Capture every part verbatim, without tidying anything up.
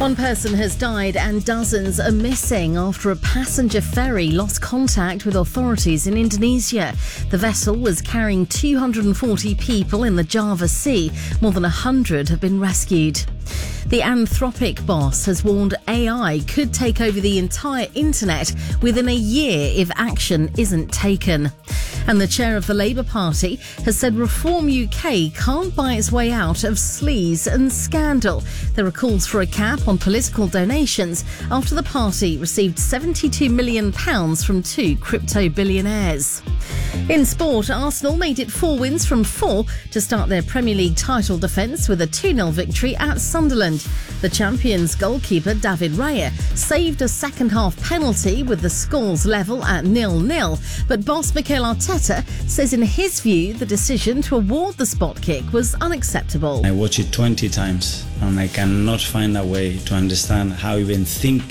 One person has died and dozens are missing after a passenger ferry lost contact with authorities in Indonesia. The vessel was carrying two hundred forty people in the Java Sea. More than one hundred have been rescued. The Anthropic boss has warned A I could take over the entire internet within a year if action isn't taken. And the chair of the Labour Party has said Reform U K can't buy its way out of sleaze and scandal. There are calls for a cap on political donations after the party received seventy-two million pounds from two crypto billionaires. In sport, Arsenal made it four wins from four to start their Premier League title defence with a two nil victory at Sunderland. The champions' goalkeeper David Raya saved a second-half penalty with the scores level at nil nil, but boss Mikel Arteta says in his view the decision to award the spot kick was unacceptable. I watched it twenty times and I cannot find a way to understand how even think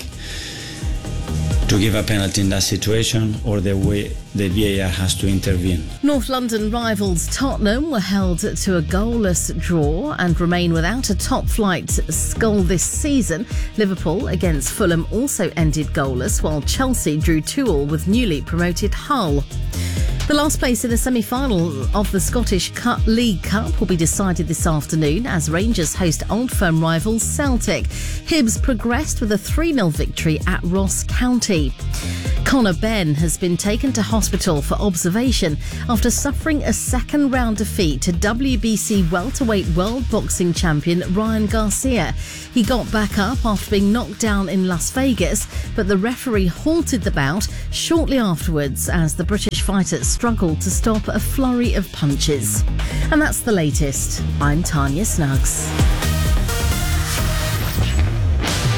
to give a penalty in that situation or the way the V A R has to intervene. North London rivals Tottenham were held to a goalless draw and remain without a top-flight goal this season. Liverpool against Fulham also ended goalless, while Chelsea drew two all with newly promoted Hull. The last place in the semi-final of the Scottish Cup League Cup will be decided this afternoon as Rangers host Old Firm rivals Celtic. Hibs progressed with a three nil victory at Ross County. Conor Benn has been taken to hospital for observation after suffering a second-round defeat to W B C welterweight world boxing champion Ryan Garcia. He got back up after being knocked down in Las Vegas, but the referee halted the bout shortly afterwards as the British fighter struggled to stop a flurry of punches. And that's the latest. I'm Tanya Snuggs.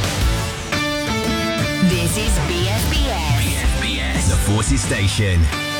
This is B S B S. B S B S, the Forces Station.